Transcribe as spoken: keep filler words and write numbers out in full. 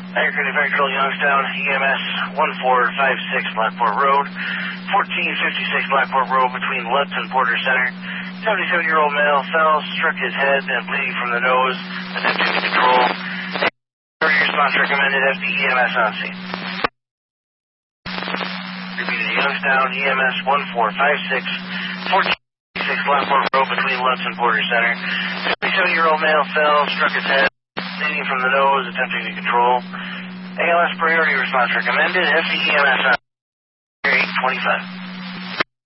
Agri Vectoral Youngstown, E M S one four five six Blackport Road, fourteen fifty-six Blackport Road between Lutz and Porter Center. seventy-seven-year-old male fell, struck his head, and bleeding from the nose, attempting to control. Priority response recommended F D E M S on scene. Repeated, Youngstown, E M S one four five six, fourteen fifty-six Blackport Road between Lutz and Porter Center. seventy-seven-year-old male fell, struck his head, bleeding from the nose, attempting to control. A L S priority response recommended. F D E M S on eight twenty-five.